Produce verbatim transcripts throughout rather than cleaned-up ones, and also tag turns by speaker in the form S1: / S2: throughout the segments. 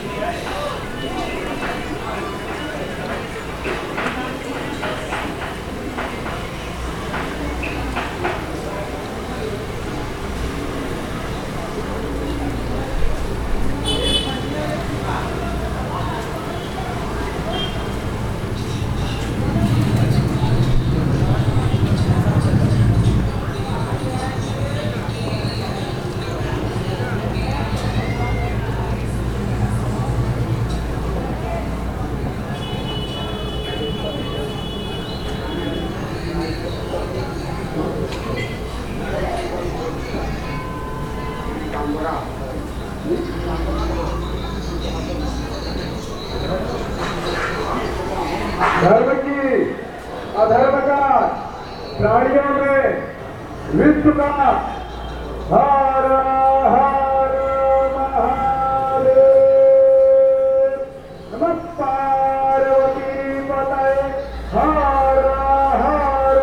S1: धर्म की अधर्म का प्राणियों में विश्व का हर हर महादेव नमः पार्वती पतये हर हर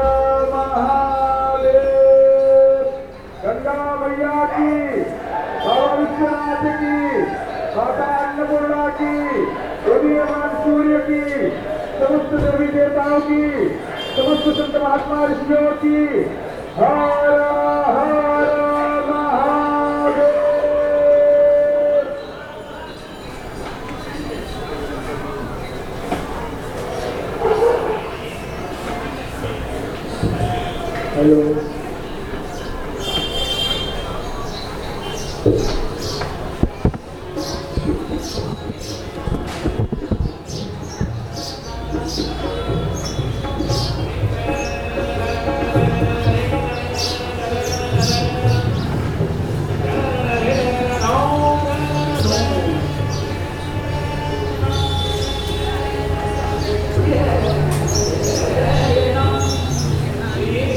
S1: महादेव गंगा मैया की बाबा विश्वनाथ की माता अन्नपूर्णा की उदीयमान सूर्य की समस्त देवी देवताओं की समस्त संत महात्मा ऋषियों की हर हर महादेव। हेलो